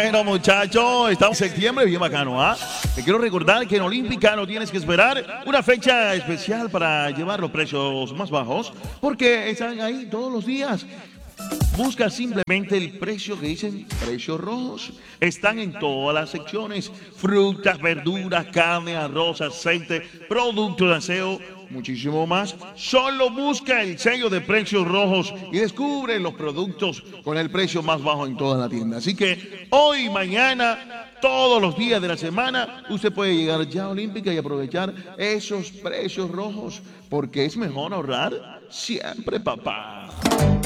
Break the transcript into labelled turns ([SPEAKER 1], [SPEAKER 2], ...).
[SPEAKER 1] Bueno, muchachos, estamos en septiembre, bien bacano, ¿ah? Te quiero recordar que en Olímpica no tienes que esperar una fecha especial para llevar los precios más bajos, porque están ahí todos los días. Busca simplemente el precio que dicen precios rojos. Están en todas las secciones: frutas, verduras, carne, arroz, aceite, productos de aseo, muchísimo más. Solo busca el sello de precios rojos y descubre los productos con el precio más bajo en toda la tienda. Así que hoy, mañana, todos los días de la semana, usted puede llegar ya a Olímpica y aprovechar esos precios rojos, porque es mejor ahorrar siempre, papá.